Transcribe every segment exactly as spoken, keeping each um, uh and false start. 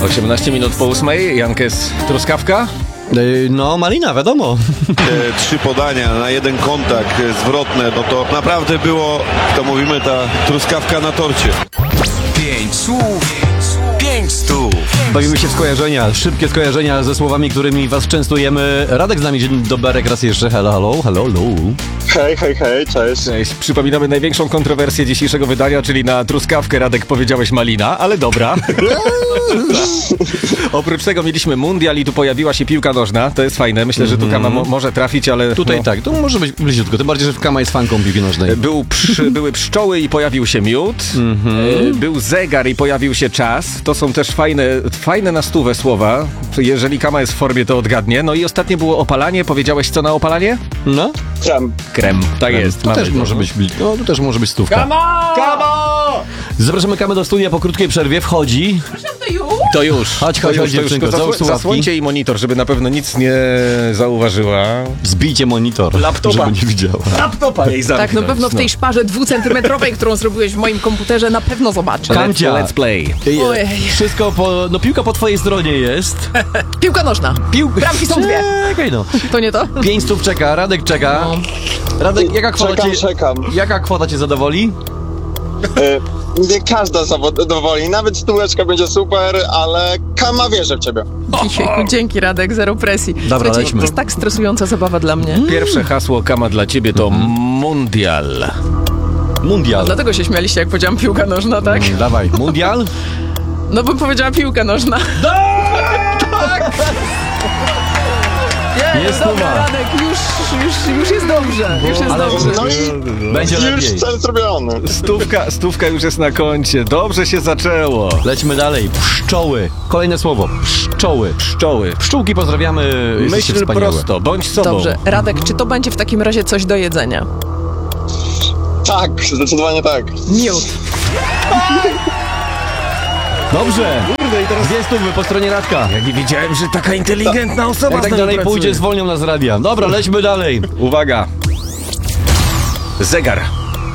osiemnaście minut po ósmej, Jankes, truskawka? No, malina, wiadomo. Te trzy podania na jeden kontakt zwrotne, no to naprawdę było, to mówimy, ta truskawka na torcie. Pięć słów, pięć stów. Bawimy się w skojarzenia, szybkie skojarzenia ze słowami, którymi was częstujemy. Radek z nami, dzień dobry, raz jeszcze. Hello, hello, hello, hello. Hej, hej, hej, cześć. Cześć. Przypominamy największą kontrowersję dzisiejszego wydania, czyli na truskawkę, Radek, powiedziałeś malina, ale dobra. Oprócz tego mieliśmy mundial i tu pojawiła się piłka nożna. To jest fajne. Myślę, że tu Kama mo- może trafić, ale... Tutaj no. tak, to może być bliziutko, tym bardziej, że Kama jest fanką piłki nożnej. Był przy, były pszczoły i pojawił się miód. Mm-hmm. Był zegar i pojawił się czas. To są też fajne, fajne na stówę słowa. Jeżeli Kama jest w formie, to odgadnie. No i ostatnie było opalanie. Powiedziałeś co na opalanie? No? Krem. Krem. Tak Krem. jest. To mamy też to. może być, no, to też może być stówka. Kama! Kama! Zapraszamy Kamę do studia po krótkiej przerwie. Wchodzi. To już. Chodź, to chodź, już, chodź, to już. dziewczynko, Zasło- załóż słuchawki. Zasłońcie jej monitor, żeby na pewno nic nie zauważyła. Zbijcie monitor, Laptopa. żeby nie widziała. Laptopa jej zamknąć. Tak, na pewno w tej szparze dwucentymetrowej, którą zrobiłeś w moim komputerze, na pewno zobaczę. Kam- Let's, let's play. Ojej. Wszystko po... No piłka po twojej stronie jest. Piłka nożna. Pił... Bramki są dwie. Czekaj no. To nie to? Pięć stów czeka, Radek czeka. Radek, jaka kwota Czekam, cię... czekam. Jaka kwota cię zadowoli? Y, nie każda zadowoli, nawet stóweczka będzie super, ale Kama wierzy w ciebie. Jejku, dzięki Radek, zero presji. Słuchajcie, lećmy. to jest tak stresująca zabawa dla mnie. Pierwsze hasło Kama dla ciebie to mundial. Mundial. Dlatego się śmialiście, jak powiedziałam piłka nożna, tak? Dawaj, mundial? No bym powiedziała piłka nożna. Nie, Jest no dobra, stuwa. Radek, już, już, już jest dobrze. Już jest Ale dobrze. No i będzie już lepiej. cel zrobiony. Stówka, stówka już jest na koncie. Dobrze się zaczęło. Lećmy dalej. Pszczoły. Kolejne słowo. Pszczoły. Pszczoły. Pszczółki pozdrawiamy. Jesteście Myśl wspaniałe. prosto, bądź sobą. Dobrze, Radek, czy to będzie w takim razie coś do jedzenia? Tak, zdecydowanie tak. Miód. Dobrze. Kurde, i teraz... Dwie stówy po stronie Radka. Ja nie wiedziałem, że taka inteligentna osoba Jak z tak nami dalej pracuje. pójdzie, zwolnią nas z radia. Dobra, lećmy dalej. Uwaga. Zegar.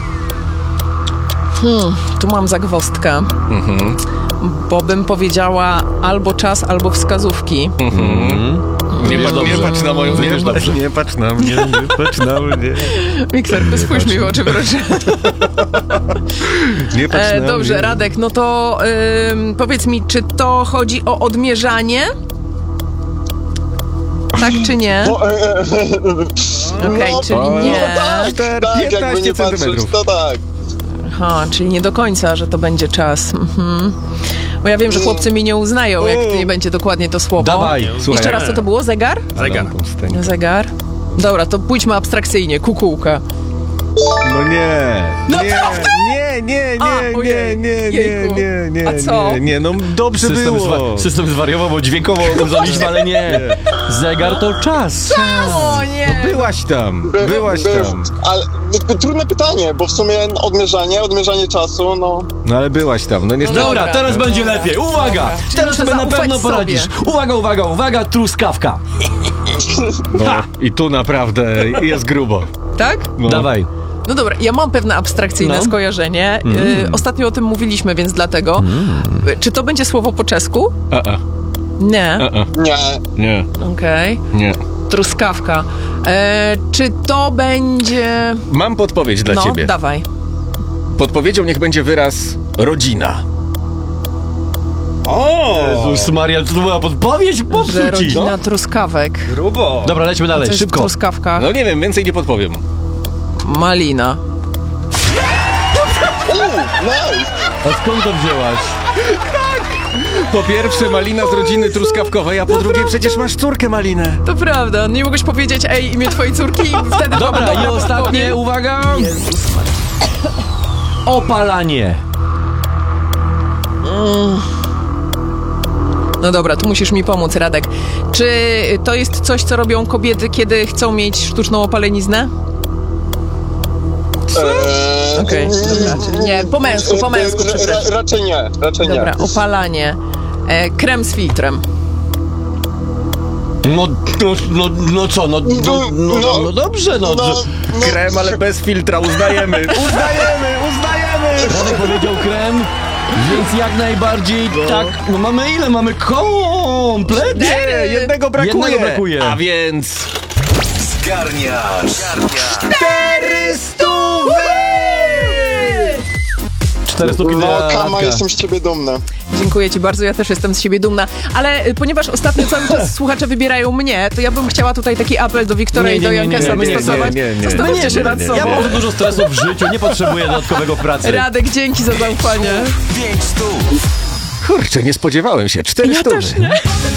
Hmm, tu mam zagwozdkę. Mhm. Bo bym powiedziała albo czas, albo wskazówki. Nie, pa, nie patrz na moją... Nie, Wiesz patrz, dobrze. nie patrz na mnie, nie patrz na mnie. Mikserku, spójrz mi w oczy, proszę. Nie patrz E, na dobrze, mnie. Radek, no to ym, powiedz mi, czy to chodzi o odmierzanie? Tak czy nie? No, e, e, Okej, no, czyli no, nie. tak, tak, jakby piętnaście nie patrzeć, centymetrów. to tak. Aha, czyli nie do końca, że to będzie czas. Mhm. Bo ja wiem, że chłopcy mi nie uznają, jak to nie będzie dokładnie to słowo. Dawaj. Słuchaj, Jeszcze raz, co to było? Zegar? Zegar. Zegar. Dobra, to pójdźmy abstrakcyjnie. Kukułka. No nie. No nie, nie, nie, A, nie, nie, ojej. nie, nie, Jejku. nie, nie, A co? nie, nie, no dobrze System, było. zwa- system zwariował, bo dźwiękowo uznaliśmy, ale nie. Zegar to czas. O nie! Byłaś tam, By- byłaś by- tam. Ale by- trudne pytanie, bo w sumie odmierzanie, odmierzanie czasu, no... No ale byłaś tam, no niestety. Dobra, teraz będzie lepiej. Uwaga! Teraz muszę sobie na zaufać pewno sobie. poradzisz. Uwaga, uwaga, uwaga, truskawka. No, i tu naprawdę jest grubo. Tak? No. Dawaj. No dobra, ja mam pewne abstrakcyjne No. skojarzenie. Y, ostatnio o tym mówiliśmy, więc dlatego. Y, Czy to będzie słowo po czesku? A, a, Nie. a, a. Nie. Nie, Okej. nie. Truskawka. E, czy to będzie... Mam podpowiedź dla no, ciebie. dawaj. Podpowiedzią niech będzie wyraz rodzina. Jezus Maria, to była podpowiedź? Że Popsuć ci. rodzina truskawek. Grubo. Dobra, lećmy To dalej, jest szybko. truskawka. No nie wiem, więcej nie podpowiem. Malina. Nice. A skąd to wzięłaś? Po pierwsze malina z rodziny truskawkowej, a po drugie przecież masz córkę malinę. To prawda, nie mogłeś powiedzieć, ej, imię twojej córki i wtedy... Dobra, i ostatnie, uwaga. Opalanie. No dobra, tu musisz mi pomóc, Radek. Czy to jest coś, co robią kobiety, kiedy chcą mieć sztuczną opaleniznę? Eee, Okej, dobra, czyli nie, po męsku, po męsku, ra- przepraszam. ra- Raczej nie, raczej Dobra, nie. opalanie. E, krem z filtrem. No, no, no, no co, no, no, no, no, no dobrze, no. No, że- no, Krem, ale bez filtra, uznajemy, uznajemy, uznajemy! Radek powiedział krem. Więc jak najbardziej tak. No mamy ile? Mamy kompletnie! Nie, jednego brakuje. Jednego brakuje. A więc... Zgarniasz. Cztery stówy! Cztery sztuki No, dla Kama, Radka. jestem z ciebie dumny. Dziękuję ci bardzo, ja też jestem z siebie dumna. Ale y, ponieważ ostatnio cały czas słuchacze wybierają mnie, to ja bym chciała tutaj taki apel do Wiktora Nie, i do nie, nie, nie, Jankesa nie, nie, wystosować. nie, nie, nie. Zastanówcie się nad nie, sobą. Ja mam za dużo stresu w życiu, nie potrzebuję dodatkowego pracy. Radek, dzięki za zaufanie. Pięć stów. Kurczę, nie spodziewałem się. Cztery Ja stówy. też nie.